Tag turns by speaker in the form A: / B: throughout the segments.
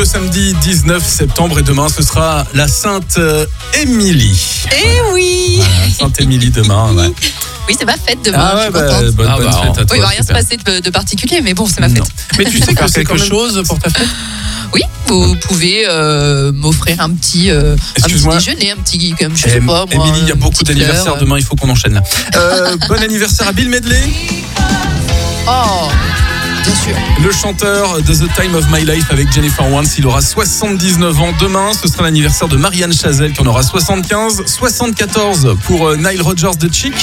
A: le samedi 19 septembre et demain ce sera la Sainte Émilie.
B: Eh oui.
A: Voilà, Sainte Émilie demain. Ouais.
B: Oui, c'est ma fête demain.
A: Ah ouais,
B: je suis contente.
A: bonne fête à toi.
B: Oui, il va rien se
A: super.
B: passer de particulier, mais bon, c'est ma fête.
A: Non. Mais tu sais que c'est
C: quelque
A: quelque chose.
C: chose pour ta fête?
B: Oui, vous pouvez m'offrir un petit
A: Excuse-moi.
B: déjeuner, un petit, comme je sais pas moi.
A: Émilie, il y a beaucoup
B: petite
A: d'anniversaires
B: fleur.
A: demain, il faut qu'on enchaîne là. Bon anniversaire à Bill Medley,
B: Oh, bien sûr.
A: le chanteur de The Time of My Life avec Jennifer Warnes. Il aura 79 ans demain. Ce sera l'anniversaire de Marianne Chazelle qui en aura 75. 74 pour Nile Rodgers de Chic.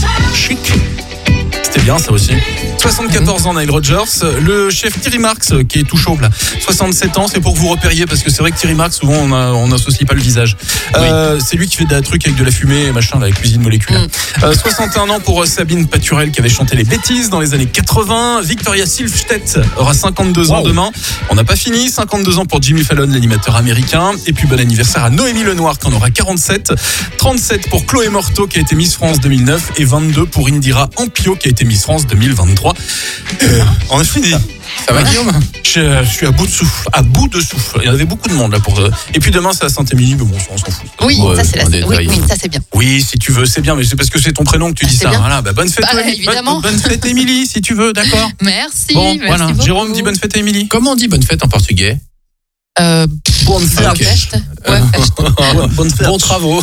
A: C'était bien ça aussi. 74 ans Nile Rodgers. Le chef Thierry Marx qui est tout chauve là. 67 ans, c'est pour que vous repériez parce que c'est vrai que Thierry Marx souvent on n'associe pas le visage. C'est lui qui fait des trucs avec de la fumée et machin, la cuisine moléculaire. 61 ans pour Sabine Paturel qui avait chanté Les Bêtises dans les années 80. Victoria Silvstedt aura 52 ans demain. On n'a pas fini. 52 ans pour Jimmy Fallon, l'animateur américain. Et puis bon anniversaire à Noémie Lenoir qui en aura 47. 37 pour Chloé Morteau qui a été Miss France 2009 et 22 pour Indira Ampio qui a été Miss France 2023. On a fini.
C: Ça va, Guillaume?
A: Je suis à bout de souffle. Il y en avait beaucoup de monde là pour. Et puis demain c'est à Saint-Émilie, mais bon, on s'en fout.
B: Oui,
C: Ouais,
B: ça c'est
C: un détail.
B: oui, ça c'est bien.
A: Oui, si tu veux, c'est bien, mais c'est parce que c'est ton prénom que tu dis
B: c'est
A: ça.
B: bien.
A: Voilà, bonne fête,
B: Bah,
A: Émilie.
B: évidemment.
A: Bonne fête, Émilie, si tu veux, d'accord.
B: Merci.
A: Bon,
B: merci
A: voilà.
B: beaucoup.
A: Jérôme dit bonne fête à Émilie.
C: Comment on dit bonne fête en portugais?
A: Bonne
B: Bonne
C: Ok.
B: fête. Ouais, fête.
A: Bonne fête.
C: Bons travaux.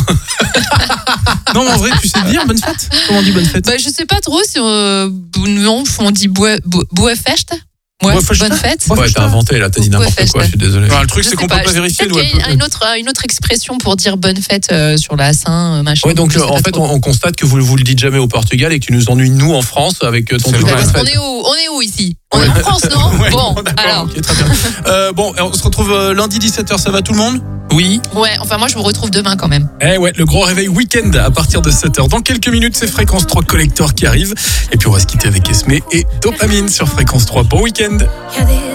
A: Non, en vrai, tu sais dire bonne fête? Comment on dit bonne fête?
B: Bah, je sais pas trop si non, on dit boa feste. Ouais,
A: Boa festa.
B: bonne fête.
A: Boa
C: Ouais, t'as inventé là, t'as dit n'importe quoi, je suis désolé.
A: Alors, le truc,
B: Je
A: c'est
B: sais
A: qu'on
B: pas,
A: peut pas
B: je-
A: vérifier.
B: peut-être qu'il y a une autre expression pour dire bonne fête sur la Saint, machin.
C: Ouais, donc
B: je sais
C: en
B: pas
C: fait,
B: trop.
C: on constate que vous le dites jamais au Portugal et que tu nous ennuies nous en France avec ton
A: C'est
C: truc de
A: vrai.
C: bonne
B: On
C: fête.
B: est où ici? On est en France, non?
A: Ouais,
B: Bon,
A: d'accord,
B: alors.
A: ok, très bien. Bon, on se retrouve lundi 17h, ça va tout le monde?
C: Oui.
B: Ouais, enfin moi je vous retrouve demain quand même.
A: Eh ouais, le gros réveil week-end à partir de 7h. Dans quelques minutes, c'est Fréquence 3 Collector qui arrive. Et puis on va se quitter avec Esmé et Dopamine sur Fréquence 3. Bon week-end.